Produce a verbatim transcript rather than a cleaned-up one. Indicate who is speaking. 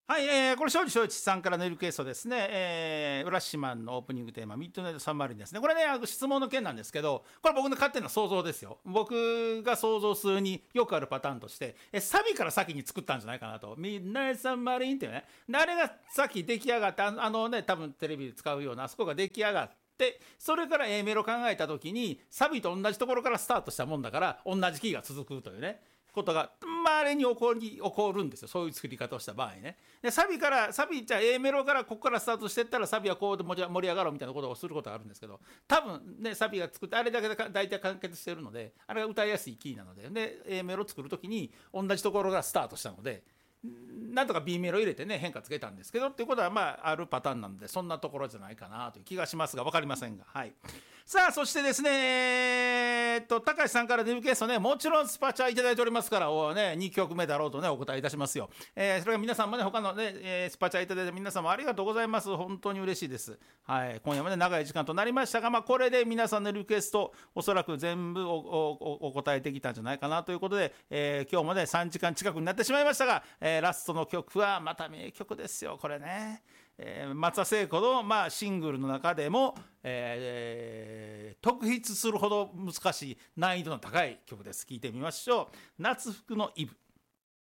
Speaker 1: はい、えー、これ庄司正一さんからのリクエストですね、えー、浦島のオープニングテーマミッドナイトサンマリンですね。これね、質問の件なんですけど、これ僕の勝手な想像ですよ。僕が想像するによくあるパターンとして、えサビから先に作ったんじゃないかなと。ミッドナイトサンマリンっていうね、あれが先出来上がって、あのね、多分テレビで使うようなあそこが出来上がって、でそれから A メロ考えた時にサビと同じところからスタートしたもんだから同じキーが続くというねことがまれに起こり起こるんですよ。そういう作り方をした場合ね。でサビからサビじゃあ A メロからここからスタートしていったらサビはこうで盛り上がろうみたいなことをすることがあるんですけど、多分ねサビが作ってあれだけで大体完結してるので、あれが歌いやすいキーなので、で A メロ作る時に同じところがスタートしたので、なんとか B メロ入れてね変化つけたんですけどっていうことはまああるパターンなので、そんなところじゃないかなという気がしますが分かりませんが、はい。さあそしてですね、えー、っと高橋さんからのリクエストね、もちろんスパチャいただいておりますから、お、ね、にきょくめだろうとねお答えいたしますよ。えー、それが皆さんもね他のね、えー、スパチャいただいて皆さんもありがとうございます。本当に嬉しいです。はい、今夜もね長い時間となりましたが、まあ、これで皆さんのリクエストおそらく全部 お, お, お答えできたんじゃないかなということで、えー、今日もねさんじかん近くになってしまいましたが、えー、ラストの曲はまた名曲ですよこれね。えー、松田聖子の、まあ、シングルの中でも、えー、特筆するほど難しい難易度の高い曲です。聴いてみましょう。夏服のイブ。